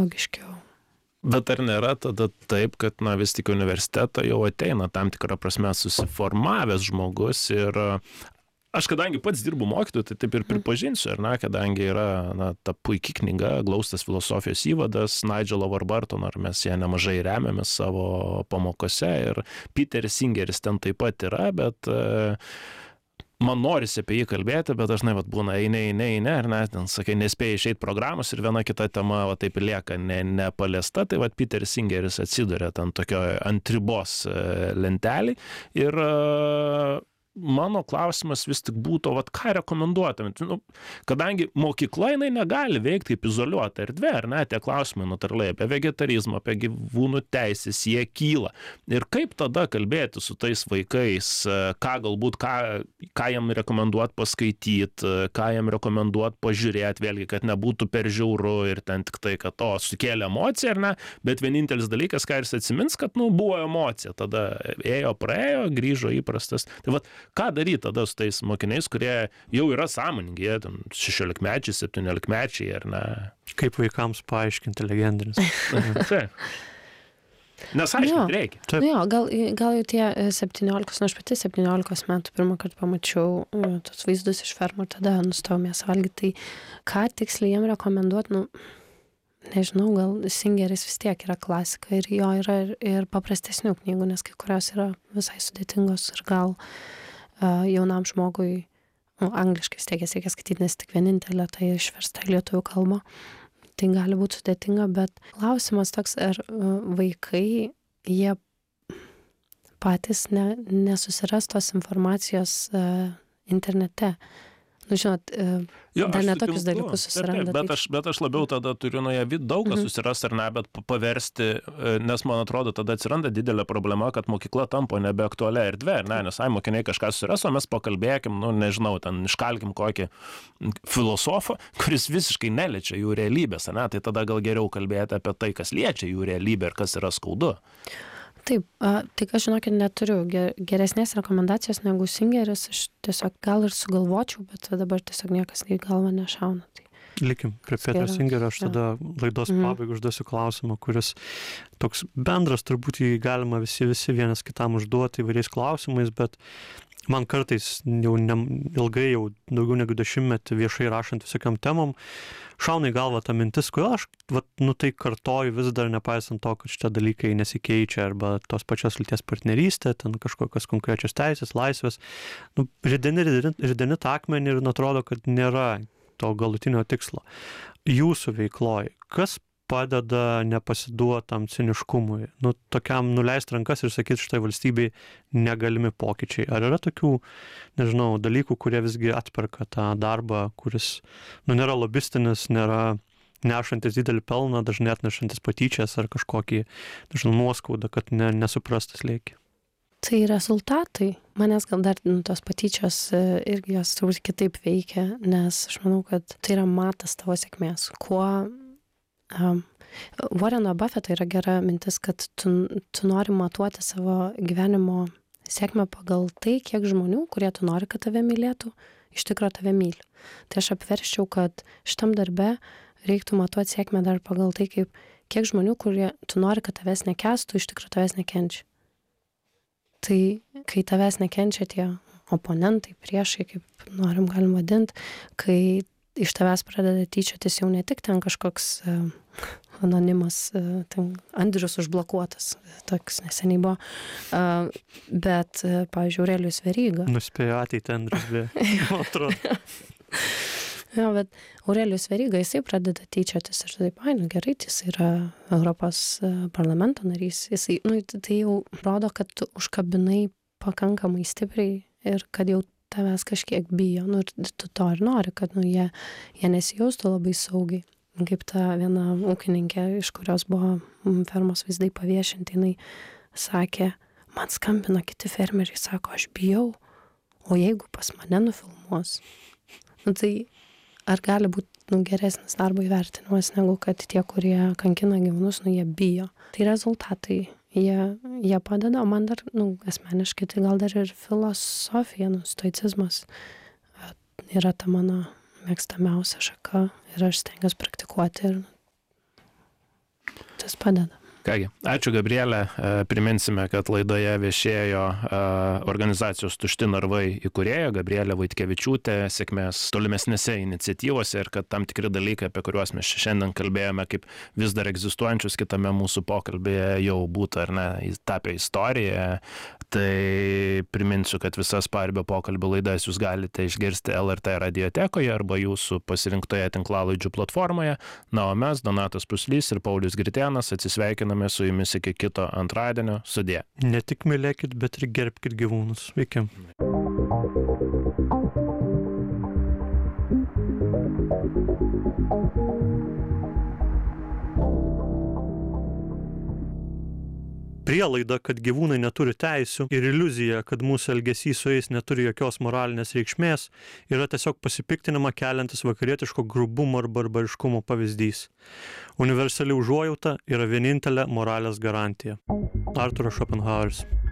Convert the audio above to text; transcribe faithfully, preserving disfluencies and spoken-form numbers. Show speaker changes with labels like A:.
A: logiškiau.
B: Bet ar nėra tada taip, kad na, vis tik universitetą jau ateina tam tikrą prasme susiformavęs žmogus ir aš kadangi pats dirbu mokytoju, tai taip ir pripažinsiu, ar ne, kadangi yra na, ta puikia knyga, Glaustas filosofijos įvadas, Nigelo Warburtono, ar mes ją nemažai remiame savo pamokose ir Peteris Singeris ten taip pat yra, bet man norisi apie jį kalbėti, bet dažnai vat, būna eini, eini, eini, ar ne, ten sakai, nespėjai išeiti programos ir viena kita tema va, taip lieka ne, nepaliesta, tai vat Peteris Singeris atsiduria ten tokio ant ribos lentelį ir mano klausimas vis tik būtų, vat, ką rekomenduotumėt? Nu, kadangi mokykla jinai negali veikti kaip izoliuota erdvė, ar ne, tie klausimai natūraliai apie vegetarizmą, apie gyvūnų teisės, jie kyla. Ir kaip tada kalbėti su tais vaikais, ką galbūt, ką, ką jam rekomenduot paskaityti, ką jam rekomenduot pažiūrėti, vėlgi, kad nebūtų per žiauru ir ten tik tai, kad to sukėlė emociją, ar ne, bet vienintelis dalykas, ką jis atsimins, kad, nu, buvo emocija, tada ėjo, praėjo, grįžo įprastas. Tai vat, ką daryti tada su tais mokiniais, kurie jau yra sąmoningi, jie ten šešiolikmečiai, septyniolikmečiai, ar ne?
C: Kaip vaikams paaiškinti legendinis.
B: Nes aiškinti reikia.
A: Nu, jo, gal, gal jau tie septyniolikos, nu aš pati septyniolikos metų pirmą kartą pamačiau tos vaizdus iš fermų ir tada nustojau mėsą valgyti. Tai ką tiksliai jiem rekomenduoti, nu, nežinau, gal Singeris vis tiek yra klasika ir jo yra ir, ir paprastesnių knygų, nes kai kurios yra visai sudėtingos ir gal uh, jaunam žmogui, nu, angliškai vis tiek jas reikia skaityti, nes tik vienintelė tai išversta į lietuvių kalbą. Tai gali būti sudėtinga, bet klausimas toks, ar uh, vaikai, jie patys ne, nesusiras tos informacijos uh, internete. Nu, žinot,
B: jo,
A: dar netokius dalykus susiranda.
B: Bet aš, bet aš labiau tada turiu nuo ją daug kas susiras ar ne, bet paversti, nes man atrodo, tada atsiranda didelė problema, kad mokykla tampa nebeaktualia erdvė, ne, nes ai mokiniai kažką susiras, o mes pakalbėkim, nu, nežinau, ten iškalkim kokį filosofą, kuris visiškai neliečia jų realybės, ne, tai tada gal geriau kalbėti apie tai, kas liečia jų realybę ir kas yra skaudu.
A: Taip, a, tik aš žinokit neturiu geresnės rekomendacijos negu Singeris, aš tiesiog gal ir sugalvočiau, bet dabar tiesiog niekas į galvą nešauna. Tai
C: likim prie Peterio Singerio, aš tada laidos mm. pabaigą užduosiu klausimą, kuris toks bendras, turbūt jį galima visi, visi vienas kitam užduoti įvairiais klausimais, bet man kartais jau ne, ilgai, jau daugiau negu dešimtmetį viešai rašant visokiam temom, šauna į galvą ta mintis, kodėl aš vat, nu, tai kartoju vis dar nepaisant to, kad šitie dalykai nesikeičia, arba tos pačios lyties partnerystė, ten kažkokios konkrečios teisės, laisvės. Nu, rideni, rideni, rideni tą akmenį ir atrodo, kad nėra to galutinio tikslo. Jūsų veikloj, kas padeda nepasiduoti tam ciniškumui, nu, tokiam nuleisti rankas ir sakyti štai valstybei negalimi pokyčiai. Ar yra tokių, nežinau, dalykų, kurie visgi atperka tą darbą, kuris, nu, nėra lobistinis, nėra nešantis didelį pelną, dažnai atnešantis patyčias ar kažkokį, nežinau, nuoskaudą, kad ne, nesuprastas lėki?
A: Tai rezultatai. Manęs gal dar nu, tos patyčios irgi jos turbūt kitaip veikia, nes aš manau, kad tai yra matas tavo sėkmės. Kuo Um, Warreno Buffetto yra gera mintis, kad tu, tu nori matuoti savo gyvenimo sėkmę pagal tai, kiek žmonių, kurie tu nori, kad tave mylėtų, iš tikro tave myli. Tai aš apverščiau, kad šitam darbe reiktų matuoti sėkmę dar pagal tai, kaip, kiek žmonių, kurie tu nori, kad tavęs nekęstų, iš tikro tavęs nekenčia. Tai kai tavęs nekenčia tie oponentai, priešai, kaip norim galim vadinti, kai iš tavęs pradeda tyčiotis jau ne tik ten kažkoks uh, anonimas, uh, ten Andrius užblokuotas, toks neseniai buvo, uh, bet, uh, pavyzdžiui, Aurelijus Veryga.
C: Nuspėjo ateitį Andrius, man atrodo.
A: Jo, bet Aurelijus Veryga, jisai pradeda tyčiotis ir taip, ai, nu gerai, jis yra Europos parlamento narys, jisai, nu, tai jau rodo, kad tu užkabinai pakankamai stipriai ir kad jau tavęs kažkiek bijo, nu, ir tu to ir nori, kad, nu, jie, jie nesijaustų labai saugiai. Kaip ta viena ūkininkė, iš kurios buvo fermos vaizdai paviešinti, jinai sakė, man skambina kiti fermeriai, sako, aš bijau, o jeigu pas mane nufilmuos, nu, tai ar gali būti, nu, geresnis darbo įvertinimas, negu kad tie, kurie kankina gyvūnus, nu, jie bijo. Tai rezultatai. Jie, jie padeda, o man dar, nu, asmeniškai, tai gal dar ir filosofija, nu, stoicizmas yra ta mano mėgstamiausia šaka ir aš stengiuosi praktikuoti ir tas padeda.
B: Kągi, ačiū Gabrielė, priminsime, kad laidoje viešėjo organizacijos Tušti narvai įkūrėja Gabrielė Vaitkevičiūtė, sėkmės tolimesnėse iniciatyvose ir kad tam tikri dalykai, apie kuriuos mes šiandien kalbėjome, kaip vis dar egzistuojančius kitame mūsų pokalbėje jau būtų ar ne, tapę istoriją. Tai priminsiu, kad visas Paribio pokalbių laidas jūs galite išgirsti L R T radiotekoje arba jūsų pasirinktoje tinklalaidžių platformoje. Na, o mes, Donatas Puslys ir Paulius Gritėnas, atsisveikiname su jumis iki kito antradienio. Sudie.
C: Ne tik mylėkit, bet ir gerbkit gyvūnus. Sveiki. Prielaida, kad gyvūnai neturi teisių ir iliuzija, kad mūsų elgesys su jais neturi jokios moralinės reikšmės, yra tiesiog pasipiktinimą keliantis vakarietiško grubumo ar barbariškumo pavyzdys. Universali užuojauta yra vienintelė moralės garantija. Arturas Schopenhaueris.